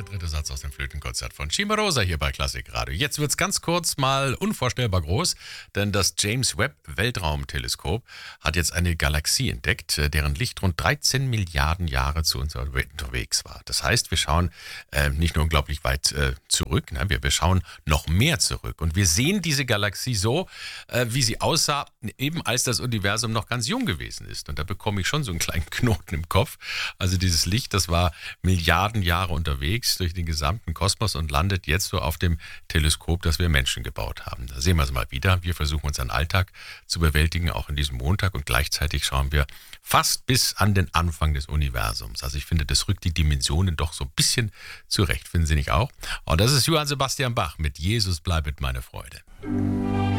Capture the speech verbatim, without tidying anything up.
der dritte Satz aus dem Flötenkonzert von Cimarosa hier bei Klassik Radio. Jetzt wird's ganz kurz mal unvorstellbar groß, denn das James Webb Weltraumteleskop hat jetzt eine Galaxie entdeckt, deren Licht rund dreizehn Milliarden Jahre zu uns unterwegs war. Das heißt, wir schauen äh, nicht nur unglaublich weit äh, zurück, ne, wir, wir schauen noch mehr zurück. Und wir sehen diese Galaxie so, äh, wie sie aussah, eben als das Universum noch ganz jung gewesen ist. Und da bekomme ich schon so einen kleinen Knoten im Kopf. Also dieses Licht, das war Milliarden Jahre unterwegs durch den gesamten Kosmos und landet jetzt so auf dem Teleskop, das wir Menschen gebaut haben. Da sehen wir es mal wieder. Wir versuchen unseren Alltag zu bewältigen, auch in diesem Montag. Und gleichzeitig schauen wir fast bis an den Anfang des Universums. Also ich finde, das rückt die Dimensionen doch so ein bisschen zurecht. Finden Sie nicht auch? Und das ist Johann Sebastian Bach mit Jesus bleibet meine Freude.